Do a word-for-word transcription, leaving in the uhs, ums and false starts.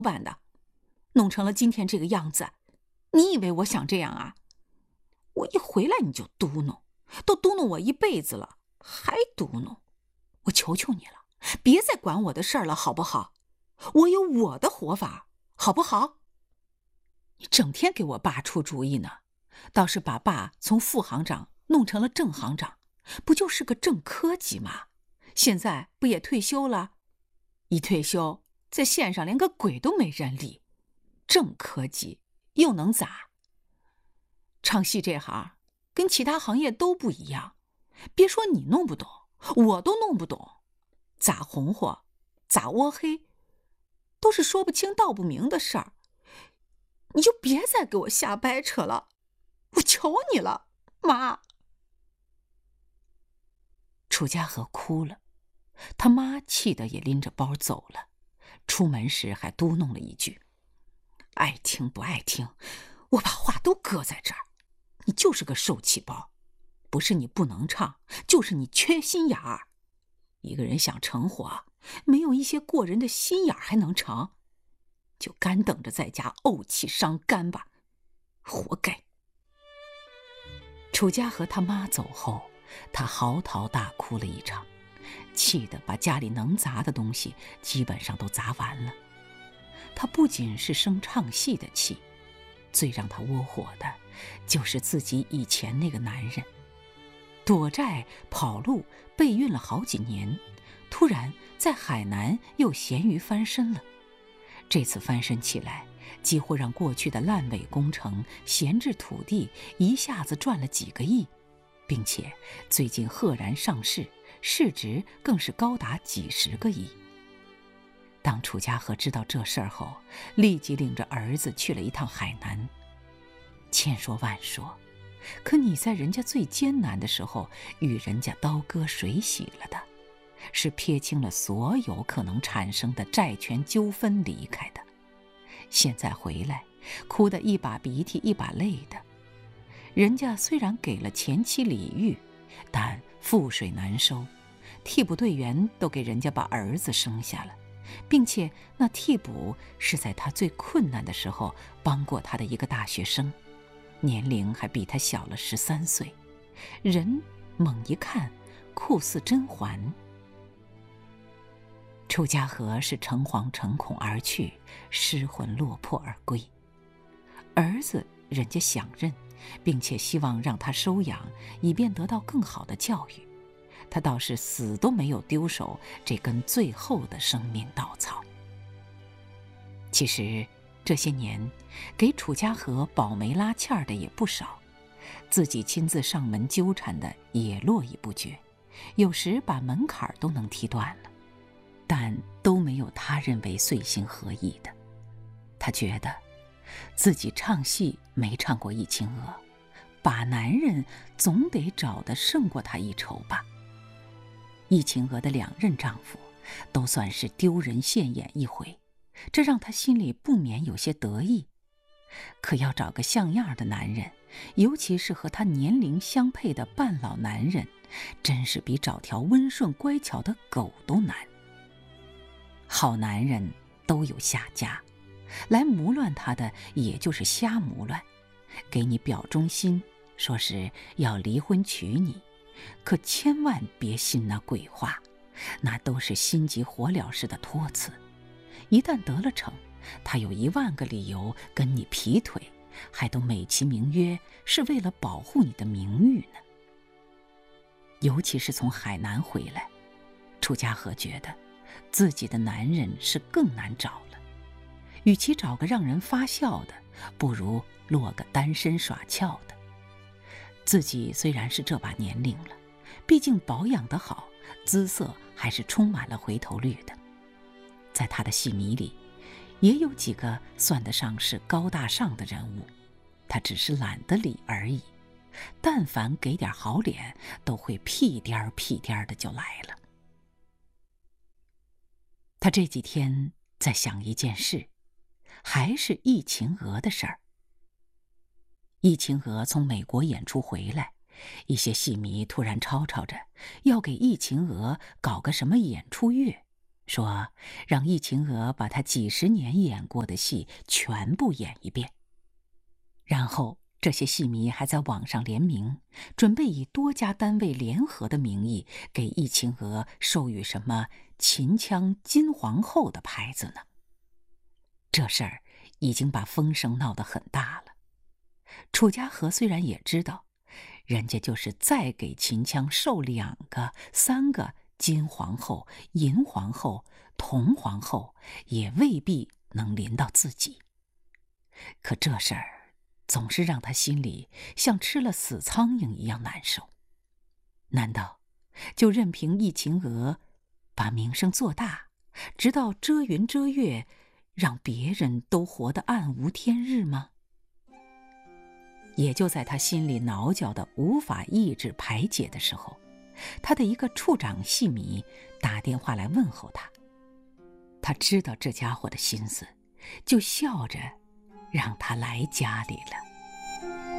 办的，弄成了今天这个样子。你以为我想这样啊？我一回来你就嘟哝，都嘟哝我一辈子了，还嘟哝。我求求你了，别再管我的事儿了，好不好？我有我的活法，好不好？你整天给我爸出主意呢，倒是把爸从副行长弄成了正行长，不就是个正科级吗？现在不也退休了？一退休，在县上连个鬼都没人理，正科级又能咋？唱戏这行跟其他行业都不一样，别说你弄不懂，我都弄不懂。咋红火，咋窝黑，都是说不清道不明的事儿。你就别再给我瞎掰扯了，我求你了，妈。楚家和哭了，他妈气得也拎着包走了，出门时还嘟哝了一句：爱听不爱听，我把话都搁在这儿，你就是个受气包，不是你不能唱，就是你缺心眼儿。一个人想成活，没有一些过人的心眼儿还能成？就干等着在家怄气伤肝吧，活该。楚家和他妈走后，他嚎啕大哭了一场，气得把家里能砸的东西基本上都砸完了。他不仅是生唱戏的气，最让他窝火的就是自己以前那个男人。躲债跑路备孕了好几年，突然在海南又咸鱼翻身了。这次翻身起来，几乎让过去的烂尾工程、闲置土地一下子赚了几个亿，并且最近赫然上市，市值更是高达几十个亿。当楚家和知道这事儿后，立即领着儿子去了一趟海南。千说万说，可你在人家最艰难的时候与人家刀割水洗了的，是撇清了所有可能产生的债权纠纷离开的。现在回来，哭得一把鼻涕一把泪的。人家虽然给了前妻礼遇，但覆水难收，替补队员都给人家把儿子生下了，并且那替补是在他最困难的时候帮过他的一个大学生，年龄还比他小了十三岁，人猛一看酷似甄嬛。楚家和是诚惶诚恐而去，失魂落魄而归。儿子人家想认，并且希望让他收养，以便得到更好的教育。他倒是死都没有丢手这根最后的生命稻草。其实这些年给楚家和保媒拉纤儿的也不少，自己亲自上门纠缠的也络绎不绝，有时把门槛都能踢断了，但都没有他认为遂心合意的。他觉得自己唱戏没唱过易秦娥，把男人总得找得胜过他一筹吧。易秦娥的两任丈夫都算是丢人现眼一回，这让他心里不免有些得意。可要找个像样的男人，尤其是和他年龄相配的半老男人，真是比找条温顺乖巧的狗都难。好男人都有下家，来磨乱他的也就是瞎磨乱，给你表忠心，说是要离婚娶你，可千万别信那鬼话，那都是心急火燎似的托辞。一旦得了逞，他有一万个理由跟你劈腿，还都美其名曰是为了保护你的名誉呢。尤其是从海南回来，楚家和觉得自己的男人是更难找了。与其找个让人发笑的，不如落个单身耍俏的。自己虽然是这把年龄了，毕竟保养得好，姿色还是充满了回头率的。在他的戏迷里，也有几个算得上是高大上的人物，他只是懒得理而已。但凡给点好脸，都会屁颠儿屁颠儿的就来了。他这几天在想一件事，还是易秦娥的事儿。易秦娥从美国演出回来，一些戏迷突然吵吵着要给易秦娥搞个什么演出月， 说让易秦娥把她几十年演过的戏全部演一遍。然后这些戏迷还在网上联名，准备以多家单位联合的名义给易秦娥授予什么秦腔金皇后的牌子呢。这事儿已经把风声闹得很大了。楚家河虽然也知道，人家就是再给秦腔授两个、三个金皇后、银皇后、铜皇后，也未必能临到自己。可这事儿总是让他心里像吃了死苍蝇一样难受。难道就任凭易秦娥把名声做大，直到遮云遮月，让别人都活得暗无天日吗？也就在他心里挠脚的无法抑制排解的时候，他的一个处长戏迷打电话来问候他。他知道这家伙的心思，就笑着让他来家里了。